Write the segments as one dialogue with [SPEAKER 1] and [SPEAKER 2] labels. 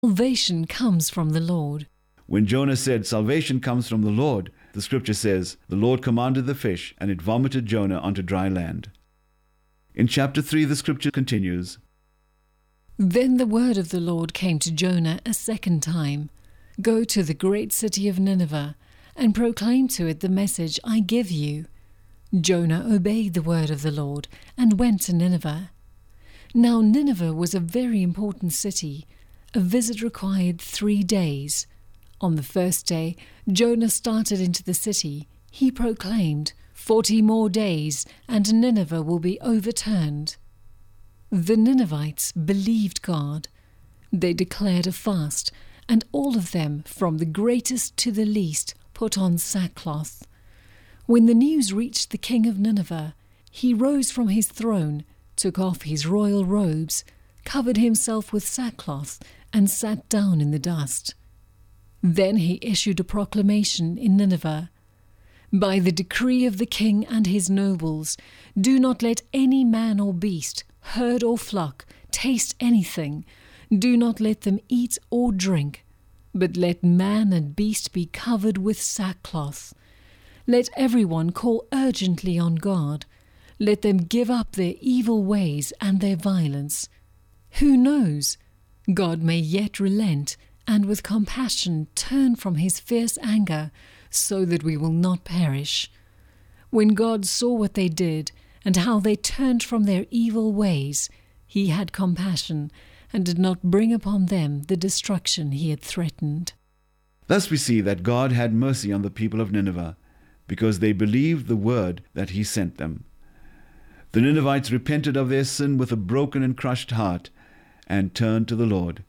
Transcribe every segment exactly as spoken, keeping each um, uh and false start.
[SPEAKER 1] Salvation comes from the Lord.
[SPEAKER 2] When Jonah said, "Salvation comes from the Lord," the scripture says, "The Lord commanded the fish, and it vomited Jonah onto dry land." In chapter three, the scripture continues,
[SPEAKER 1] Then the word of the Lord came to Jonah a second time. Go to the great city of Nineveh, and proclaim to it the message I give you. Jonah obeyed the word of the Lord, and went to Nineveh. Now Nineveh was a very important city. A visit required three days. On the first day, Jonah started into the city. He proclaimed, Forty more days, and Nineveh will be overturned. The Ninevites believed God. They declared a fast, and all of them, from the greatest to the least, put on sackcloth. When the news reached the king of Nineveh, he rose from his throne, took off his royal robes, covered himself with sackcloth, and sat down in the dust. Then he issued a proclamation in Nineveh. By the decree of the king and his nobles, do not let any man or beast, herd or flock, taste anything. Do not let them eat or drink, but let man and beast be covered with sackcloth. Let everyone call urgently on God. Let them give up their evil ways and their violence. Who knows? God may yet relent and with compassion turn from his fierce anger, so that we will not perish. When God saw what they did, and how they turned from their evil ways, he had compassion, and did not bring upon them the destruction he had threatened.
[SPEAKER 2] Thus we see that God had mercy on the people of Nineveh, because they believed the word that he sent them. The Ninevites repented of their sin with a broken and crushed heart, and turned to the Lord.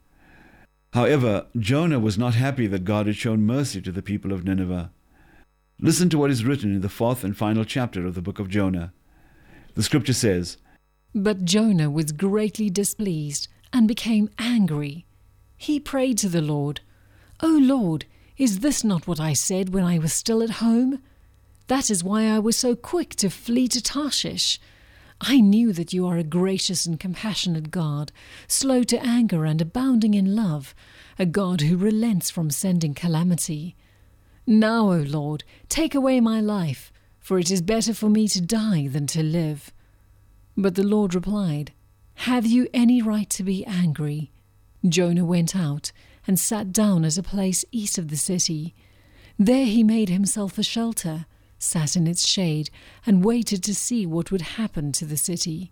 [SPEAKER 2] However, Jonah was not happy that God had shown mercy to the people of Nineveh. Listen to what is written in the fourth and final chapter of the book of Jonah. The scripture says,
[SPEAKER 1] But Jonah was greatly displeased and became angry. He prayed to the Lord, O Lord, is this not what I said when I was still at home? That is why I was so quick to flee to Tarshish. I knew that you are a gracious and compassionate God, slow to anger and abounding in love, a God who relents from sending calamity. Now, O Lord, take away my life, for it is better for me to die than to live. But the Lord replied, Have you any right to be angry? Jonah went out and sat down at a place east of the city. There he made himself a shelter, sat in its shade, and waited to see what would happen to the city.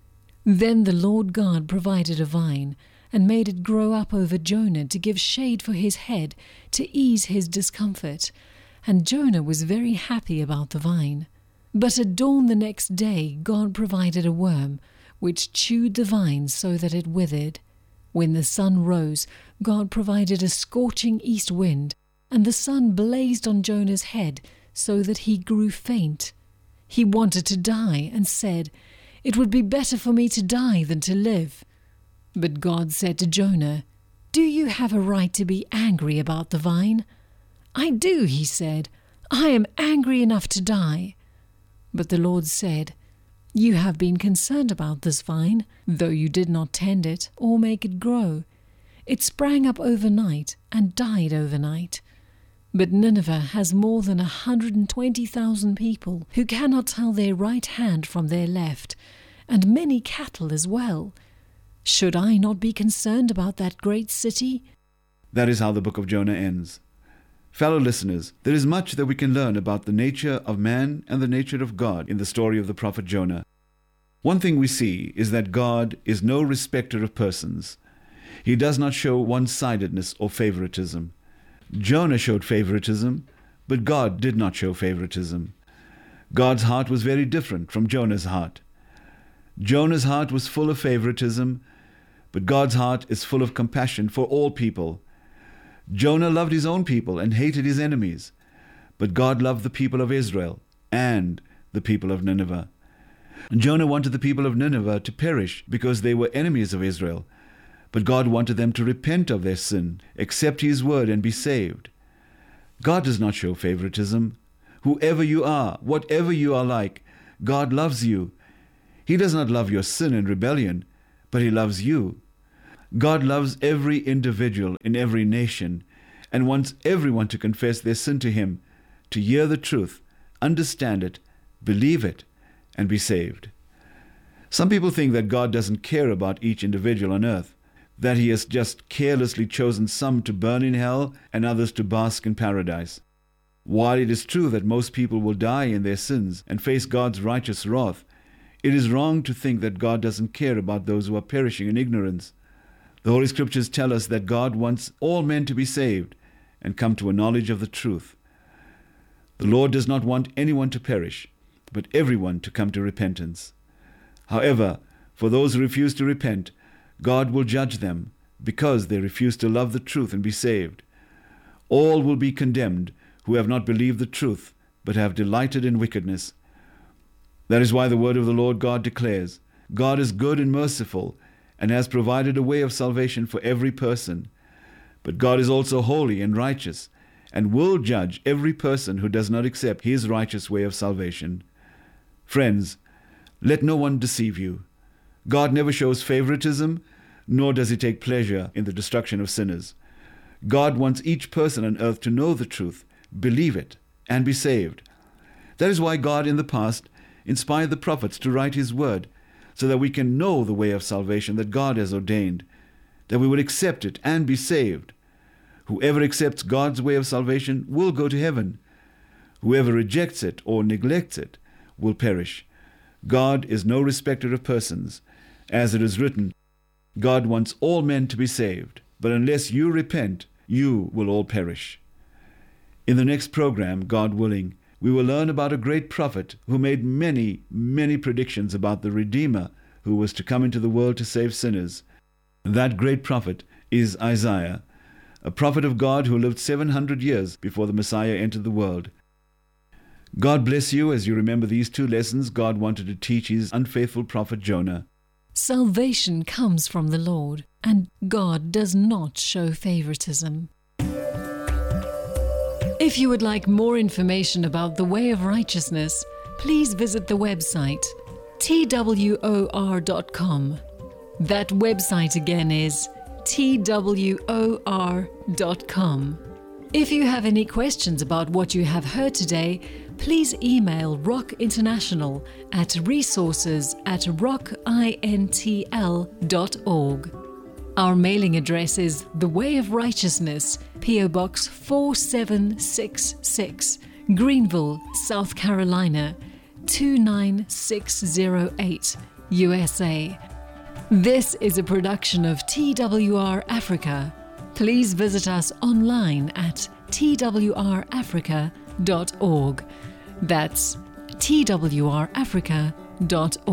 [SPEAKER 1] Then the Lord God provided a vine, and made it grow up over Jonah to give shade for his head, to ease his discomfort. And Jonah was very happy about the vine. But at dawn the next day God provided a worm, which chewed the vine so that it withered. When the sun rose, God provided a scorching east wind, and the sun blazed on Jonah's head, so that he grew faint. He wanted to die and said, It would be better for me to die than to live. But God said to Jonah, Do you have a right to be angry about the vine? I do, he said. I am angry enough to die. But the Lord said, You have been concerned about this vine, though you did not tend it or make it grow. It sprang up overnight and died overnight. But Nineveh has more than a hundred and twenty thousand people who cannot tell their right hand from their left, and many cattle as well. Should I not be concerned about that great city?
[SPEAKER 2] That is how the book of Jonah ends. Fellow listeners, there is much that we can learn about the nature of man and the nature of God in the story of the prophet Jonah. One thing we see is that God is no respecter of persons. He does not show one-sidedness or favoritism. Jonah showed favoritism, but God did not show favoritism. God's heart was very different from Jonah's heart. Jonah's heart was full of favoritism, but God's heart is full of compassion for all people. Jonah loved his own people and hated his enemies, but God loved the people of Israel and the people of Nineveh. Jonah wanted the people of Nineveh to perish because they were enemies of Israel, but God wanted them to repent of their sin, accept his word, and be saved. God does not show favoritism. Whoever you are, whatever you are like, God loves you. He does not love your sin and rebellion, but he loves you. God loves every individual in every nation and wants everyone to confess their sin to Him, to hear the truth, understand it, believe it, and be saved. Some people think that God doesn't care about each individual on earth, that He has just carelessly chosen some to burn in hell and others to bask in paradise. While it is true that most people will die in their sins and face God's righteous wrath, it is wrong to think that God doesn't care about those who are perishing in ignorance. The Holy Scriptures tell us that God wants all men to be saved and come to a knowledge of the truth. The Lord does not want anyone to perish, but everyone to come to repentance. However, for those who refuse to repent, God will judge them because they refuse to love the truth and be saved. All will be condemned who have not believed the truth, but have delighted in wickedness. That is why the word of the Lord God declares, God is good and merciful, and has provided a way of salvation for every person. But God is also holy and righteous, and will judge every person who does not accept His righteous way of salvation. Friends, let no one deceive you. God never shows favoritism, nor does He take pleasure in the destruction of sinners. God wants each person on earth to know the truth, believe it, and be saved. That is why God in the past inspired the prophets to write His word, so that we can know the way of salvation that God has ordained, that we would accept it and be saved. Whoever accepts God's way of salvation will go to heaven. Whoever rejects it or neglects it will perish. God is no respecter of persons. As it is written, God wants all men to be saved, but unless you repent, you will all perish. In the next program, God willing, we will learn about a great prophet who made many, many predictions about the Redeemer who was to come into the world to save sinners. That great prophet is Isaiah, a prophet of God who lived seven hundred years before the Messiah entered the world. God bless you as you remember these two lessons God wanted to teach His unfaithful prophet Jonah.
[SPEAKER 1] Salvation comes from the Lord, and God does not show favoritism. If you would like more information about the way of righteousness, please visit the website T W O R dot com. That website again is T W O R dot com. If you have any questions about what you have heard today, please email Rock International at resources at rock intl dot org. Our mailing address is The Way of Righteousness, P O Box four seven six six, Greenville, South Carolina, two nine six zero eight, U S A. This is a production of T W R Africa. Please visit us online at T W R africa dot org. That's T W R africa dot org.